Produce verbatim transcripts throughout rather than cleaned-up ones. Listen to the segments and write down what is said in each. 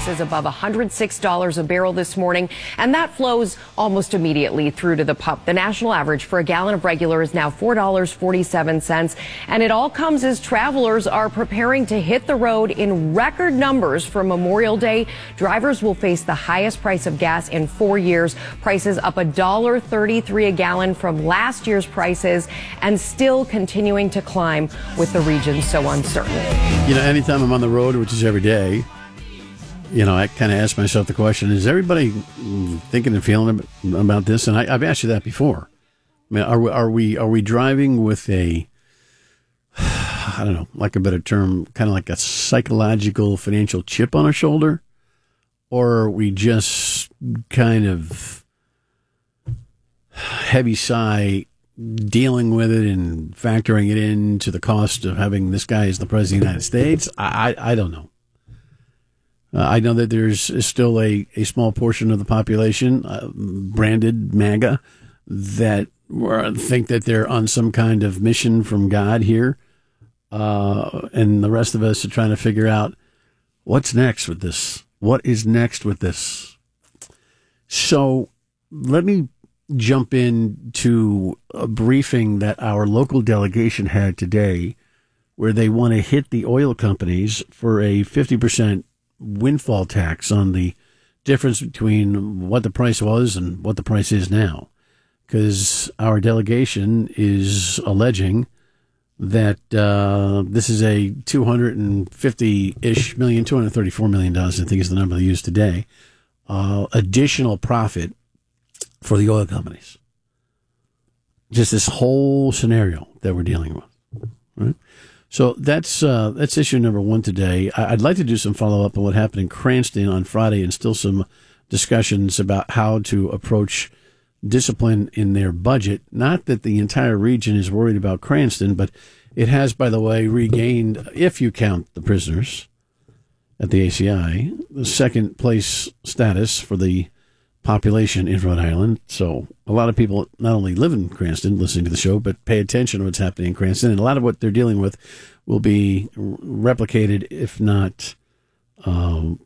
prices above one hundred six dollars a barrel this morning, and that flows almost immediately through to the pump. The national average for a gallon of regular is now four dollars and forty-seven cents, and it all comes as travelers are preparing to hit the road in record numbers for Memorial Day. Drivers will face the highest price of gas in four years. Prices up one dollar and thirty-three cents a gallon from last year's prices, and still continuing to climb with the region so uncertain. You know, anytime I'm on the road, which is every day, you know, I kind of ask myself the question, is everybody thinking and feeling about this? And I, I've asked you that before. I mean, are we, are we, are we driving with a, I don't know, like a better term, kind of like a psychological financial chip on our shoulder? Or are we just kind of heavy sigh, dealing with it and factoring it into the cost of having this guy as the president of the United States? I, I, I don't know. Uh, I know that there's still a, a small portion of the population, uh, branded MAGA, that think that they're on some kind of mission from God here. Uh, and the rest of us are trying to figure out what's next with this. What is next with this? So let me jump into a briefing that our local delegation had today, where they want to hit the oil companies for a fifty percent windfall tax on the difference between what the price was and what the price is now. Because our delegation is alleging that uh, this is a two hundred fifty-ish million, two hundred thirty-four million dollars, I think is the number they used today, uh, additional profit for the oil companies. Just this whole scenario that we're dealing with. Right? So that's uh, that's issue number one today. I'd like to do some follow-up on what happened in Cranston on Friday, and still some discussions about how to approach discipline in their budget. Not that the entire region is worried about Cranston, but it has, by the way, regained, if you count the prisoners at the A C I, the second place status for the population in Rhode Island. So a lot of people not only live in Cranston listening to the show, but pay attention to what's happening in Cranston. And a lot of what they're dealing with will be replicated, if not um,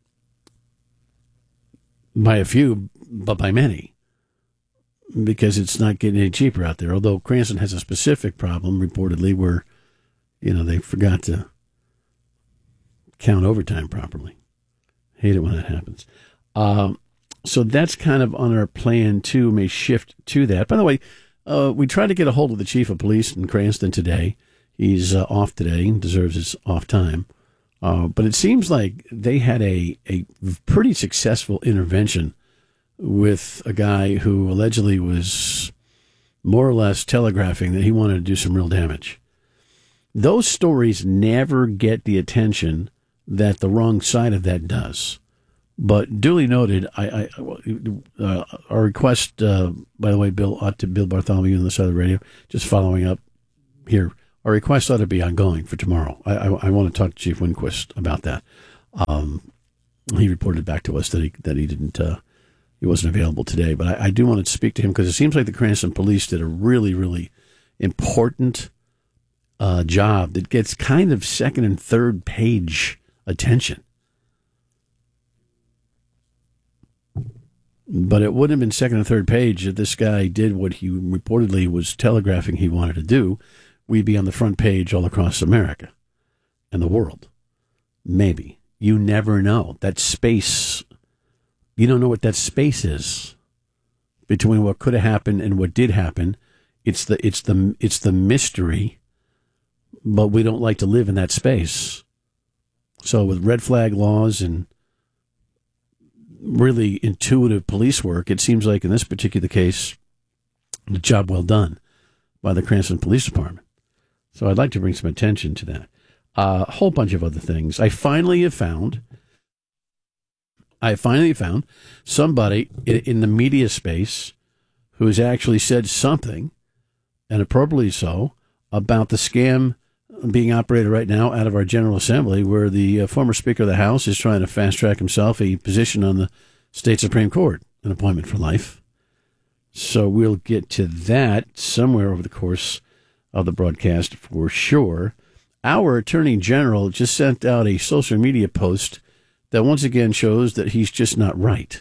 by a few, but by many, because it's not getting any cheaper out there. Although Cranston has a specific problem, reportedly, where, you know, they forgot to count overtime properly. Hate it when that happens. Um, So that's kind of on our plan, too, may shift to that. By the way, uh, we tried to get a hold of the chief of police in Cranston today. He's uh, off today and deserves his off time. Uh, but it seems like they had a, a pretty successful intervention with a guy who allegedly was more or less telegraphing that he wanted to do some real damage. Those stories never get the attention that the wrong side of that does. But duly noted, I, I uh, our request, uh, by the way, Bill, ought to Bill Bartholomew on the side of the radio, just following up here, our request ought to be ongoing for tomorrow. I, I, I want to talk to Chief Winquist about that. Um, he reported back to us that he that he didn't, uh, he wasn't available today. But I, I do want to speak to him because it seems like the Cranston Police did a really, really important uh, job that gets kind of second and third page attention. But it wouldn't have been second and third page if this guy did what he reportedly was telegraphing he wanted to do. We'd be on the front page all across America and the world. Maybe. You never know. That space, you don't know what that space is between what could have happened and what did happen. It's the it's the it's the mystery, but we don't like to live in that space. So with red flag laws and really intuitive police work, it seems like in this particular case, the job well done by the Cranston Police Department. So I'd like to bring some attention to that. Uh, a whole bunch of other things. I finally have found, I finally found somebody in, in the media space who has actually said something, and appropriately so, about the scam being operated right now out of our General Assembly, where the uh, former Speaker of the House is trying to fast-track himself a position on the state Supreme Court, an appointment for life. So we'll get to that somewhere over the course of the broadcast for sure. Our Attorney General just sent out a social media post that once again shows that he's just not right.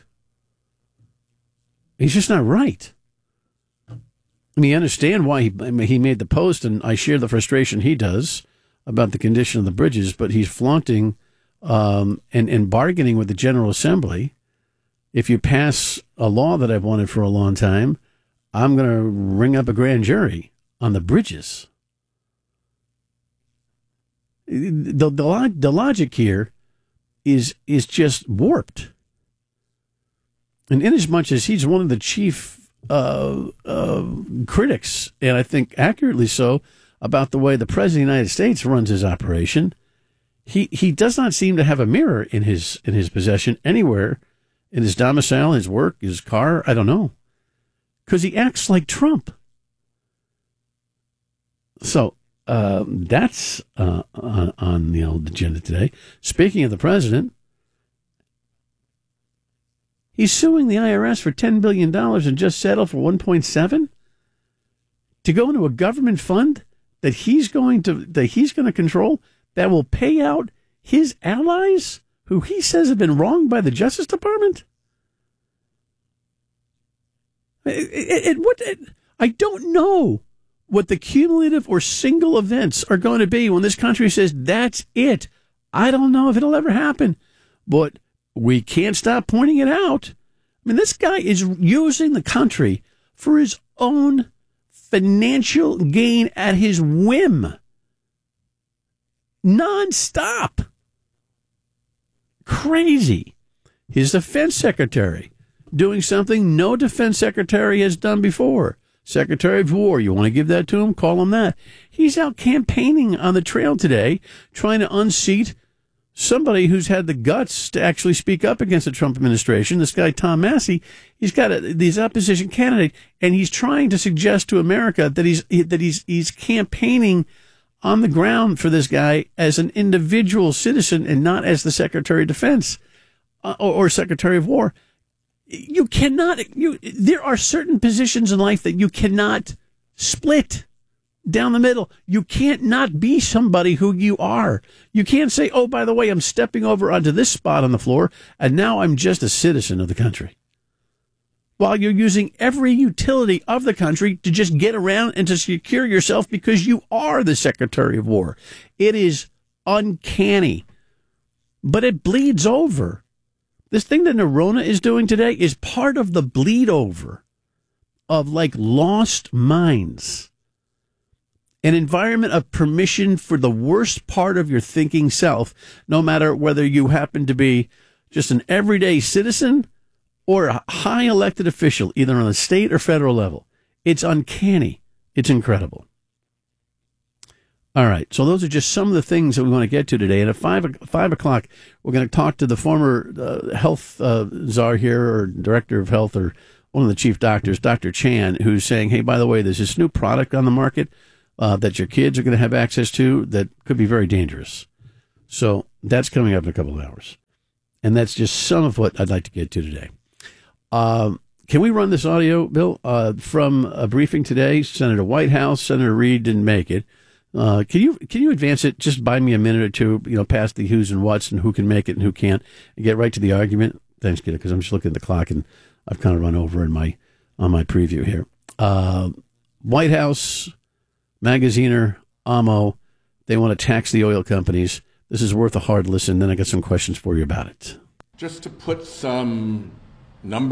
He's just not right. I mean, you understand why he, I mean, he made the post, and I share the frustration he does about the condition of the bridges, but he's flaunting um, and, and bargaining with the General Assembly. If you pass a law that I've wanted for a long time, I'm going to ring up a grand jury on the bridges. The, the, the logic here is is just warped. And inasmuch as he's one of the chief uh, uh, critics, and I think accurately so, about the way the President of the United States runs his operation, he, he does not seem to have a mirror in his in his possession anywhere, in his domicile, his work, his car, I don't know. Because he acts like Trump. So uh, that's uh, on, on the old agenda today. Speaking of the president, he's suing the I R S for ten billion dollars and just settled for one point seven to go into a government fund that he's going to that he's going to control that will pay out his allies who he says have been wronged by the Justice Department. It, it, it, what, it, I don't know what the cumulative or single events are going to be when this country says that's it. I don't know if it'll ever happen, but we can't stop pointing it out. I mean, this guy is using the country for his own financial gain at his whim. Nonstop. Crazy. His defense secretary doing something no defense secretary has done before. Secretary of War, you want to give that to him? Call him that. He's out campaigning on the trail today, trying to unseat somebody who's had the guts to actually speak up against the Trump administration. This guy, Tom Massey, he's got a, these opposition candidate, and he's trying to suggest to America that he's that he's he's campaigning on the ground for this guy as an individual citizen and not as the Secretary of Defense uh, or, or Secretary of War. You cannot. You there are certain positions in life that you cannot split down the middle. You can't not be somebody who you are. You can't say, oh, by the way, I'm stepping over onto this spot on the floor, and now I'm just a citizen of the country. While you're using every utility of the country to just get around and to secure yourself because you are the Secretary of War. It is uncanny, but it bleeds over. This thing that Nerona is doing today is part of the bleed over of like lost minds. An environment of permission for the worst part of your thinking self, no matter whether you happen to be just an everyday citizen or a high elected official, either on the state or federal level. It's uncanny. It's incredible. All right, so those are just some of the things that we want to get to today. And at five, five o'clock, we're going to talk to the former uh, health uh, czar here, or director of health, or one of the chief doctors, Doctor Chan, who's saying, hey, by the way, there's this new product on the market Uh, that your kids are going to have access to that could be very dangerous. So that's coming up in a couple of hours. And that's just some of what I'd like to get to today. Um, can we run this audio, Bill, uh, from a briefing today? Senator Whitehouse, Senator Reid didn't make it. Uh, can you can you advance it? Just buy me a minute or two, you know, past the who's and what's and who can make it and who can't, and get right to the argument. Thanks, kiddo, because I'm just looking at the clock and I've kind of run over in my on my preview here. Uh, White House, Magaziner, A M O, they want to tax the oil companies. This is worth a hard listen. Then I got some questions for you about it. Just to put some numbers